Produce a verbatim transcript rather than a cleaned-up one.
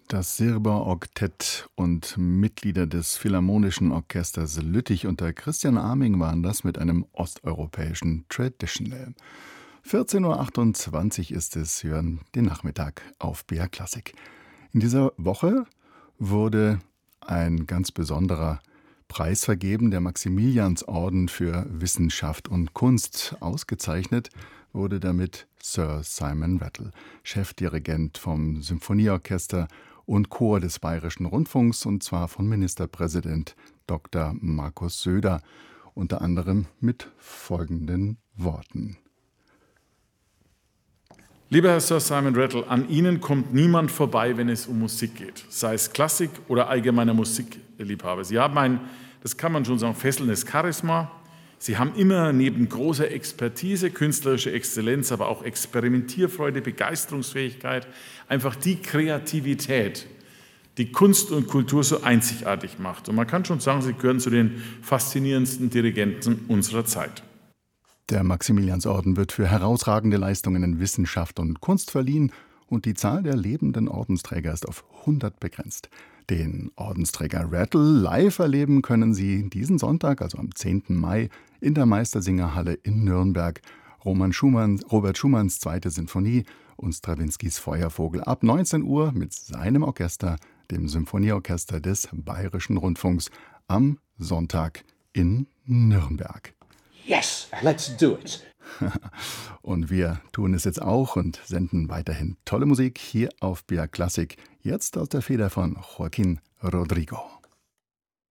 Das Sirba-Oktett und Mitglieder des Philharmonischen Orchesters Lüttich unter Christian Arming waren das mit einem osteuropäischen Traditional. vierzehn Uhr achtundzwanzig ist es, Sie hören den Nachmittag auf B R Klassik. In dieser Woche wurde ein ganz besonderer Preis vergeben, der Maximiliansorden für Wissenschaft und Kunst. Ausgezeichnet wurde damit Sir Simon Rattle, Chefdirigent vom Symphonieorchester und Chor des Bayerischen Rundfunks, und zwar von Ministerpräsident Doktor Markus Söder, unter anderem mit folgenden Worten. Lieber Herr Sir Simon Rattle, an Ihnen kommt niemand vorbei, wenn es um Musik geht, sei es Klassik oder allgemeiner Musikliebhaber. Sie haben ein, das kann man schon sagen, fesselndes Charisma. Sie haben immer neben großer Expertise, künstlerischer Exzellenz, aber auch Experimentierfreude, Begeisterungsfähigkeit, einfach die Kreativität, die Kunst und Kultur so einzigartig macht. Und man kann schon sagen, Sie gehören zu den faszinierendsten Dirigenten unserer Zeit. Der Maximiliansorden wird für herausragende Leistungen in Wissenschaft und Kunst verliehen und die Zahl der lebenden Ordensträger ist auf hundert begrenzt. Den Ordensträger Rattle live erleben können Sie diesen Sonntag, also am zehnten Mai, in der Meistersingerhalle in Nürnberg. Roman Schumann, Robert Schumanns zweite Sinfonie und Strawinskys Feuervogel ab neunzehn Uhr mit seinem Orchester, dem Symphonieorchester des Bayerischen Rundfunks, am Sonntag in Nürnberg. Yes, let's do it. Und wir tun es jetzt auch und senden weiterhin tolle Musik hier auf B R Klassik. Jetzt aus der Feder von Joaquín Rodrigo.